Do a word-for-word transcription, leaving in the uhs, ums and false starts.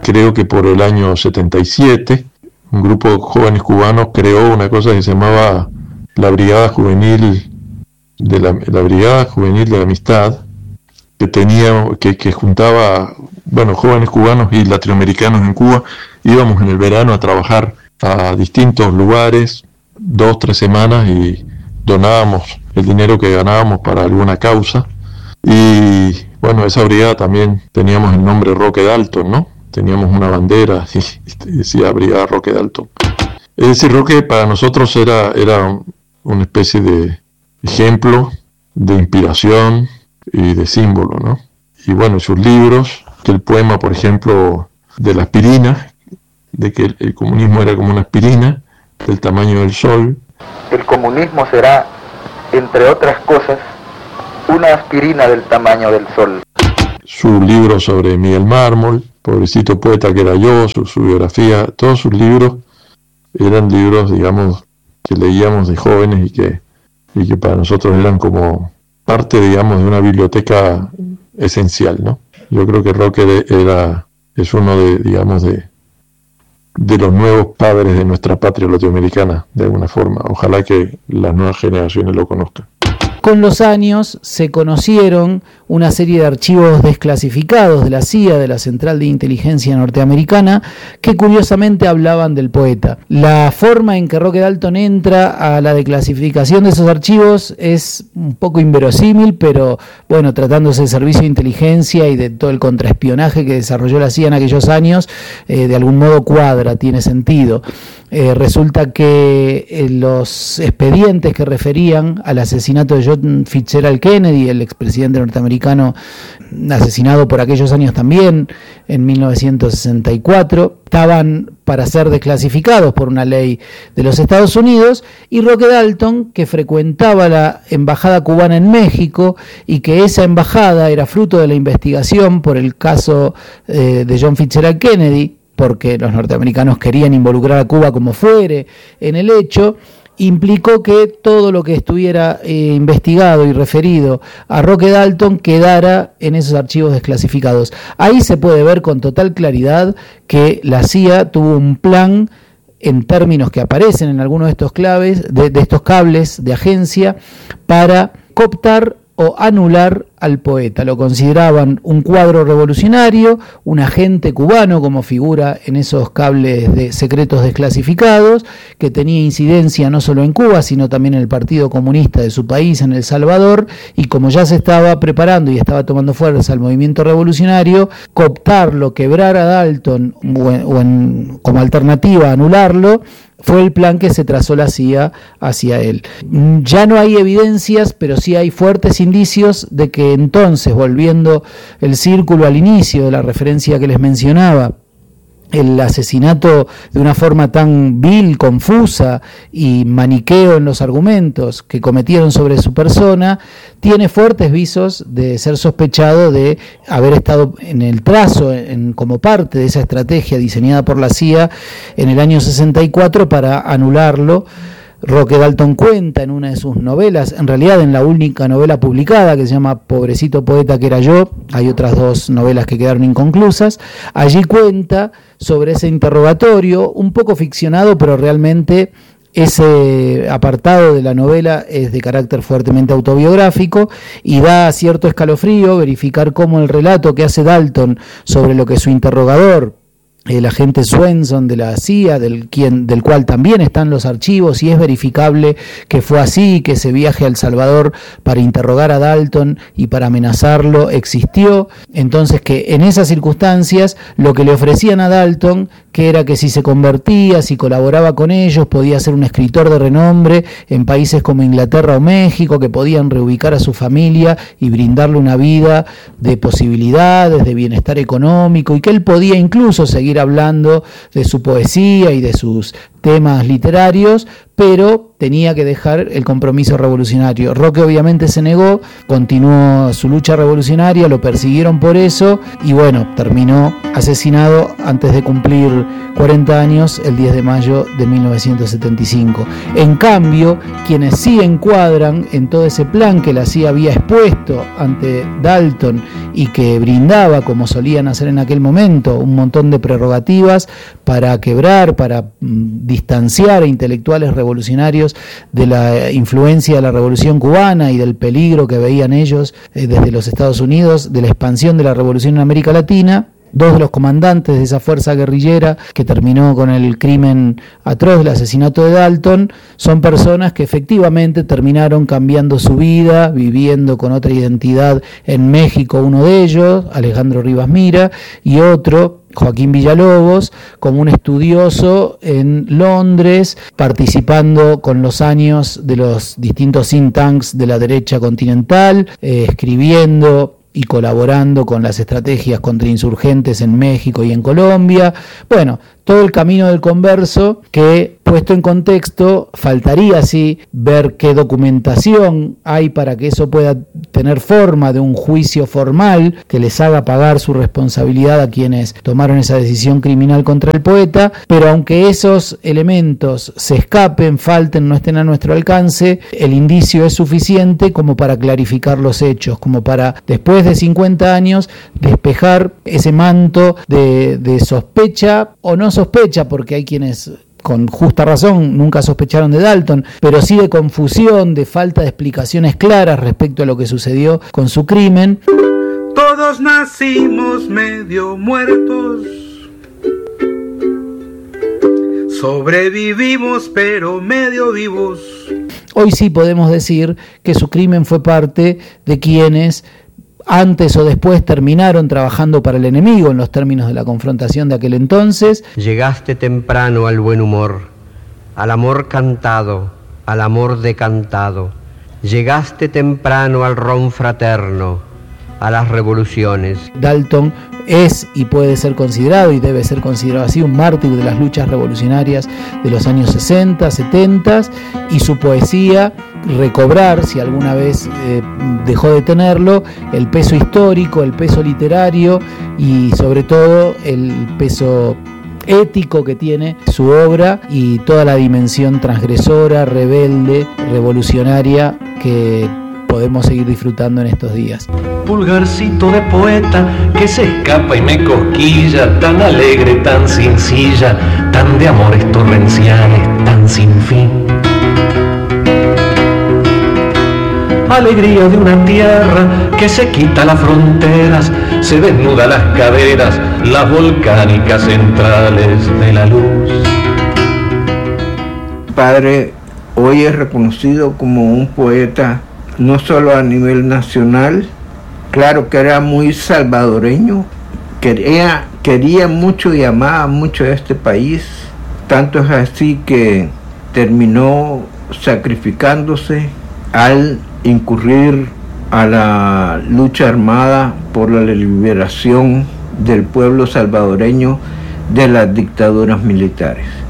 creo que por el año setenta y siete, un grupo de jóvenes cubanos creó una cosa que se llamaba la Brigada Juvenil de la, la Brigada Juvenil de la Amistad, que tenía, que, que juntaba, bueno, jóvenes cubanos y latinoamericanos en Cuba. Íbamos en el verano a trabajar a distintos lugares, dos, tres semanas, y donábamos el dinero que ganábamos para alguna causa. Y bueno, esa brigada también teníamos el nombre Roque Dalton, ¿no? Teníamos una bandera y decía Brigada Roque Dalton. Es decir, Roque para nosotros era, era una especie de ejemplo, de inspiración y de símbolo, ¿no? Y bueno, sus libros, que el poema, por ejemplo, de la aspirina, de que el, el comunismo era como una aspirina del tamaño del sol. El comunismo será, entre otras cosas, una aspirina del tamaño del sol. Su libro sobre Miguel Mármol, pobrecito poeta que era yo, su, su biografía, todos sus libros eran libros, digamos, que leíamos de jóvenes y que, y que para nosotros eran como parte, digamos, de una biblioteca esencial, ¿no? Yo creo que Roque era, es uno de, digamos, de, de los nuevos padres de nuestra patria latinoamericana, de alguna forma. Ojalá que las nuevas generaciones lo conozcan. Con los años se conocieron una serie de archivos desclasificados de la C I A, de la Central de Inteligencia Norteamericana, que curiosamente hablaban del poeta. La forma en que Roque Dalton entra a la declasificación de esos archivos es un poco inverosímil, pero bueno, tratándose de servicio de inteligencia y de todo el contraespionaje que desarrolló la C I A en aquellos años, eh, de algún modo cuadra, tiene sentido. Eh, resulta que eh, los expedientes que referían al asesinato de John Fitzgerald Kennedy, el expresidente norteamericano asesinado por aquellos años también, en mil novecientos sesenta y cuatro, estaban para ser desclasificados por una ley de los Estados Unidos, y Roque Dalton, que frecuentaba la embajada cubana en México y que esa embajada era fruto de la investigación por el caso eh, de John Fitzgerald Kennedy, porque los norteamericanos querían involucrar a Cuba como fuere en el hecho, implicó que todo lo que estuviera eh, investigado y referido a Roque Dalton quedara en esos archivos desclasificados. Ahí se puede ver con total claridad que la C I A tuvo un plan, en términos que aparecen en algunos de estos claves, de, de estos cables de agencia, para cooptar o anular al poeta. Lo consideraban un cuadro revolucionario, un agente cubano como figura en esos cables de secretos desclasificados, que tenía incidencia no solo en Cuba, sino también en el Partido Comunista de su país, en El Salvador, y como ya se estaba preparando y estaba tomando fuerza el movimiento revolucionario, cooptarlo, quebrar a Dalton o, en, o en, como alternativa anularlo, fue el plan que se trazó la C I A hacia él. Ya no hay evidencias, pero sí hay fuertes indicios de que entonces, volviendo el círculo al inicio de la referencia que les mencionaba, el asesinato de una forma tan vil, confusa y maniqueo en los argumentos que cometieron sobre su persona, tiene fuertes visos de ser sospechado de haber estado en el trazo, en, como parte de esa estrategia diseñada por la C I A en el año sesenta y cuatro para anularlo. Roque Dalton cuenta en una de sus novelas, en realidad en la única novela publicada, que se llama Pobrecito poeta que era yo, hay otras dos novelas que quedaron inconclusas, allí cuenta sobre ese interrogatorio, un poco ficcionado, pero realmente ese apartado de la novela es de carácter fuertemente autobiográfico y da cierto escalofrío verificar cómo el relato que hace Dalton sobre lo que su interrogador, el agente Swenson de la C I A, del, quien, del cual también están los archivos, y es verificable que fue así, que ese viaje a El Salvador para interrogar a Dalton y para amenazarlo existió. Entonces, que en esas circunstancias lo que le ofrecían a Dalton, que era que si se convertía, si colaboraba con ellos, podía ser un escritor de renombre en países como Inglaterra o México, que podían reubicar a su familia y brindarle una vida de posibilidades, de bienestar económico, y que él podía incluso seguir hablando de su poesía y de sus temas literarios, pero tenía que dejar el compromiso revolucionario. Roque obviamente se negó, continuó su lucha revolucionaria, lo persiguieron por eso y bueno, terminó asesinado antes de cumplir cuarenta años el diez de mayo de mil novecientos setenta y cinco. En cambio, quienes sí encuadran en todo ese plan que la C I A había expuesto ante Dalton y que brindaba, como solían hacer en aquel momento, un montón de prerrogativas para quebrar, para mm, distanciar a intelectuales revolucionarios de la influencia de la Revolución Cubana y del peligro que veían ellos eh, desde los Estados Unidos de la expansión de la revolución en América Latina. Dos de los comandantes de esa fuerza guerrillera que terminó con el crimen atroz del asesinato de Dalton son personas que efectivamente terminaron cambiando su vida, viviendo con otra identidad en México, uno de ellos, Alejandro Rivas Mira, y otro, Joaquín Villalobos, como un estudioso en Londres, participando con los años de los distintos think tanks de la derecha continental, eh, escribiendo y colaborando con las estrategias contrainsurgentes en México y en Colombia. Bueno, todo el camino del converso que, puesto en contexto, faltaría sí ver qué documentación hay para que eso pueda tener forma de un juicio formal que les haga pagar su responsabilidad a quienes tomaron esa decisión criminal contra el poeta, pero aunque esos elementos se escapen, falten, no estén a nuestro alcance, el indicio es suficiente como para clarificar los hechos, como para, después de cincuenta años, despejar ese manto de, de sospecha o no sospecha, porque hay quienes con justa razón nunca sospecharon de Dalton, pero sí de confusión, de falta de explicaciones claras respecto a lo que sucedió con su crimen. Todos nacimos medio muertos, sobrevivimos pero medio vivos. Hoy sí podemos decir que su crimen fue parte de quienes antes o después terminaron trabajando para el enemigo en los términos de la confrontación de aquel entonces. Llegaste temprano al buen humor, al amor cantado, al amor decantado. Llegaste temprano al ron fraterno, a las revoluciones. Dalton es y puede ser considerado y debe ser considerado así un mártir de las luchas revolucionarias de los años sesenta, setenta, y su poesía recobrar, si alguna vez eh, dejó de tenerlo, el peso histórico, el peso literario y sobre todo el peso ético que tiene su obra y toda la dimensión transgresora, rebelde, revolucionaria que podemos seguir disfrutando en estos días. Pulgarcito de poeta que se escapa y me cosquilla, tan alegre, tan sencilla, tan de amores torrenciales, tan sin fin. Alegría de una tierra que se quita las fronteras, se desnuda las caderas, las volcánicas centrales de la luz. Padre hoy es reconocido como un poeta no solo a nivel nacional, claro que era muy salvadoreño, quería, quería mucho y amaba mucho a este país, tanto es así que terminó sacrificándose al incurrir a la lucha armada por la liberación del pueblo salvadoreño de las dictaduras militares.